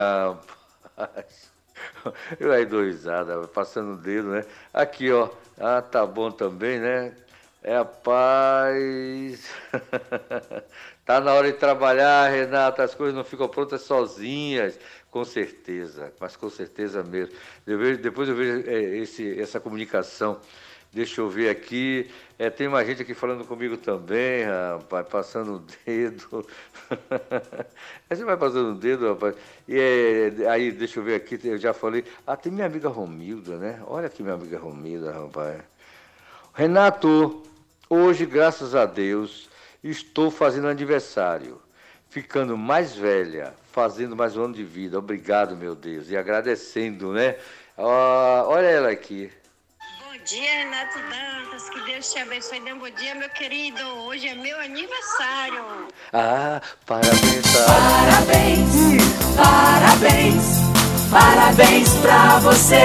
Rapaz, eu aí dou risada, passando o dedo, né? Aqui, ó. Ah, tá bom também, né? É a paz. Tá na hora de trabalhar, Renata. As coisas não ficam prontas sozinhas, com certeza, mas com certeza mesmo. Depois eu vejo essa comunicação. Deixa eu ver aqui. Tem mais gente aqui falando comigo também, rapaz, passando o dedo. Aí você vai passando o dedo, rapaz. Aí, deixa eu ver aqui, eu já falei. Ah, tem minha amiga Romilda, né? Olha aqui minha amiga Romilda, rapaz. Renato, hoje, graças a Deus, estou fazendo aniversário, ficando mais velha, fazendo mais um ano de vida. Obrigado, meu Deus, e agradecendo, né? Olha ela aqui. Bom dia, Renato Dantas. Que Deus te abençoe. Dê um bom dia, meu querido. Hoje é meu aniversário. Ah, parabéns, Parabéns, parabéns, parabéns pra você.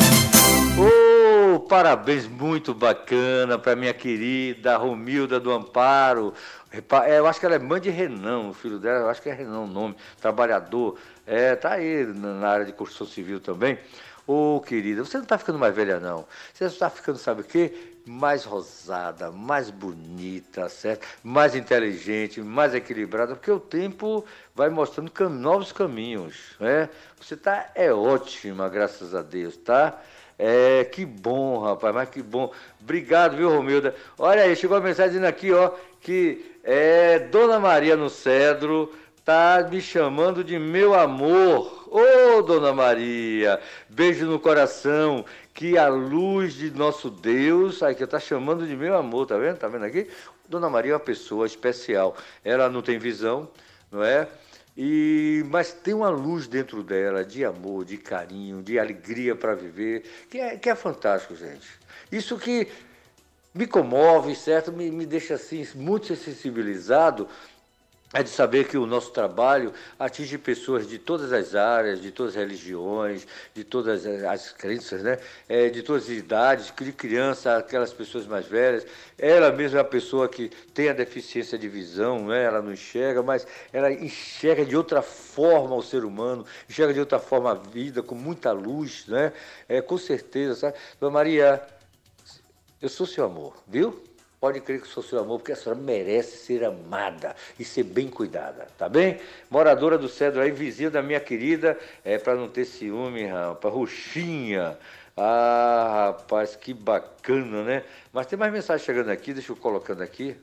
Oh, parabéns, muito bacana para minha querida Romilda do Amparo. Eu acho que ela é mãe de Renan, o filho dela, eu acho que é Renan o nome, trabalhador. Tá aí na área de construção civil também. Ô, querida, você não está ficando mais velha, não. Você está ficando, sabe o quê? Mais rosada, mais bonita, certo? Mais inteligente, mais equilibrada, porque o tempo vai mostrando novos caminhos, né? Você tá ótima, graças a Deus, tá? Que bom, rapaz, mas que bom. Obrigado, viu, Romilda? Olha aí, chegou a mensagem dizendo aqui, ó, que Dona Maria no Cedro tá me chamando de meu amor. Ô, Dona Maria, beijo no coração, que a luz de nosso Deus, aí que tá chamando de meu amor, tá vendo? Tá vendo aqui? Dona Maria é uma pessoa especial. Ela não tem visão, não é? Mas tem uma luz dentro dela de amor, de carinho, de alegria para viver, que é fantástico, gente. Isso que me comove, certo? Me deixa assim muito sensibilizado, é de saber que o nosso trabalho atinge pessoas de todas as áreas, de todas as religiões, de todas as crenças, né? De todas as idades, de criança, aquelas pessoas mais velhas. Ela mesma é a pessoa que tem a deficiência de visão, né? Ela não enxerga, mas ela enxerga de outra forma o ser humano, enxerga de outra forma a vida, com muita luz, né? Com certeza, sabe? Dona Maria, eu sou seu amor, viu? Pode crer que sou seu amor, porque a senhora merece ser amada e ser bem cuidada, tá bem? Moradora do Cedro aí, vizinha da minha querida, para não ter ciúme, rapaz, Roxinha. Ah, rapaz, que bacana, né? Mas tem mais mensagem chegando aqui, deixa eu colocando aqui.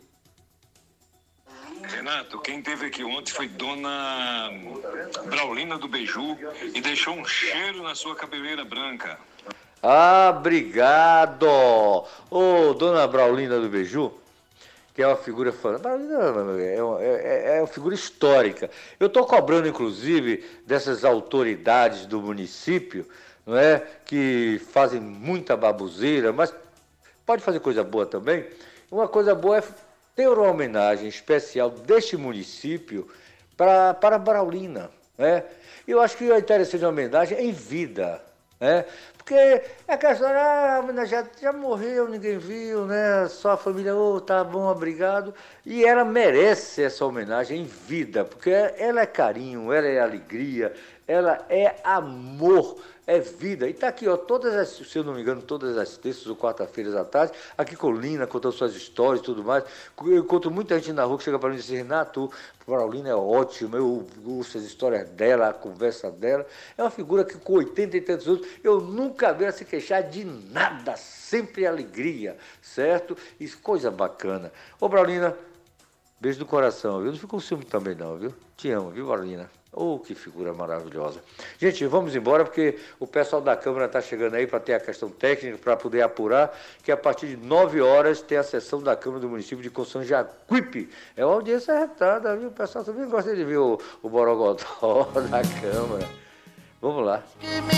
Renato, quem teve aqui ontem foi Dona Braulina do Beiju e deixou um cheiro na sua cabeleira branca. Ah, obrigado! Ô, Dona Braulina do Beiju, que é uma figura é uma figura histórica. Eu estou cobrando, inclusive, dessas autoridades do município, não é, que fazem muita baboseira, mas pode fazer coisa boa também. Uma coisa boa é ter uma homenagem especial deste município para Braulina, né? E eu acho que é interessante uma homenagem em vida, né? Porque é que a senhora já morreu, ninguém viu, né? Só a família, tá bom, obrigado. E ela merece essa homenagem em vida, porque ela é carinho, ela é alegria, ela é amor, é vida. E tá aqui, ó, se eu não me engano, todas as terças ou quarta-feiras à tarde, aqui com Lina, contando suas histórias e tudo mais. Eu encontro muita gente na rua que chega para mim e diz, Renato, Paulina é ótima, eu ouço as histórias dela, a conversa dela. É uma figura que com 80 e tantos anos, eu nunca vi ela se queixar de nada, sempre alegria, certo? Isso, coisa bacana. Ô, Paulina, beijo no coração, viu? Não fica com ciúme também não, viu? Te amo, viu, Paulina? Oh, que figura maravilhosa. Gente, vamos embora porque o pessoal da Câmara está chegando aí para ter a questão técnica, para poder apurar, que a partir de 9 horas tem a sessão da Câmara do município de Conceição Jacuípe. É uma audiência retada, viu? O pessoal também gosta de ver o borogodó da Câmara. Vamos lá.